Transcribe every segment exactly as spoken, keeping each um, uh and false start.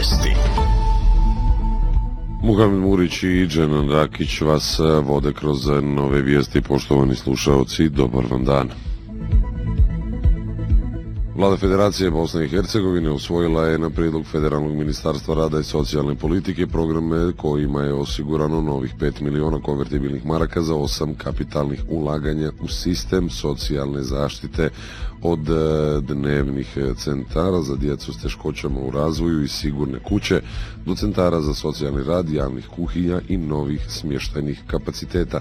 vijesti. Muhamed Murić i Dženan Rakić vas vode kroz nove vijesti. Poštovani slušaoci, dobar vam dan. Vlada Federacije Bosne i Hercegovine usvojila je na prijedlog Federalnog ministarstva rada i socijalne politike programe kojima je osigurano novih pet miliona konvertibilnih maraka za osam kapitalnih ulaganja u sistem socijalne zaštite, od dnevnih centara za djecu s teškoćama u razvoju i sigurne kuće do centara za socijalni rad, javnih kuhinja i novih smještajnih kapaciteta.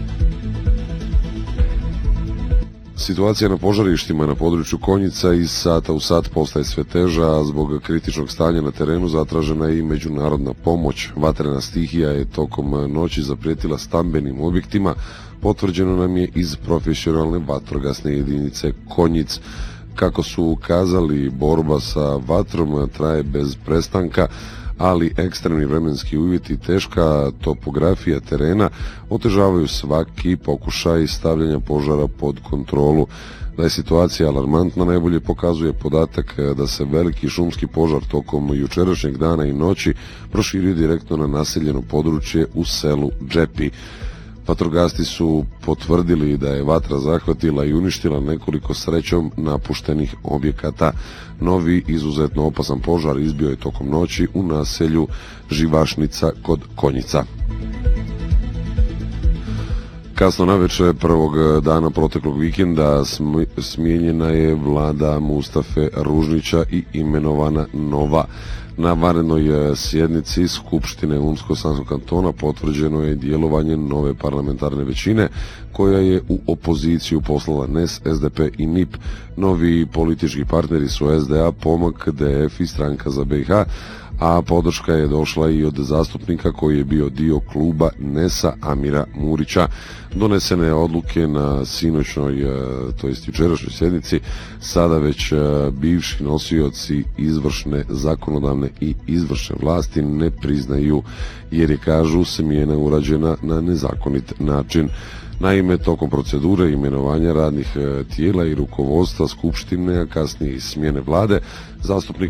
Situacija na požarištima na području Konjica iz sata u sat postaje sve teža, a zbog kritičnog stanja na terenu zatražena je i međunarodna pomoć. Vatrena stihija je tokom noći zaprijetila stambenim objektima, potvrđeno nam je iz profesionalne vatrogasne jedinice Konjic. Kako su ukazali, borba sa vatrom traje bez prestanka, ali ekstremni vremenski uvjeti i teška topografija terena otežavaju svaki pokušaj stavljanja požara pod kontrolu. Da je situacija alarmantna najbolje pokazuje podatak da se veliki šumski požar tokom jučerašnjeg dana i noći proširio direktno na naseljeno područje u selu Džepi. Vatrogasci su potvrdili da je vatra zahvatila i uništila nekoliko srećom napuštenih objekata. Novi izuzetno opasan požar izbio je tokom noći u naselju Živašnica kod Konjica. Kasno navečer prvog dana proteklog vikenda smijenjena je vlada Mustafe Ružnića i imenovana nova. Na vanrednoj sjednici Skupštine Unsko-Sanskog kantona potvrđeno je djelovanje nove parlamentarne većine koja je u opoziciju poslala N E S, S D P i N I P. Novi politički partneri su S D A, Pomak, D F i Stranka za B i H, a podrška je došla i od zastupnika koji je bio dio kluba N E S-a Amira Murića. Donesene odluke na sinoćnoj, to jest jučerašnjoj sjednici, sada već bivši nosioci izvršne, zakonodavne i izvršne vlasti ne priznaju, jer je, kažu, smjena urađena na nezakonit način. Naime, tokom procedure imenovanja radnih tijela i rukovodstva Skupštine, a kasnije i smjene vlade, zastupnik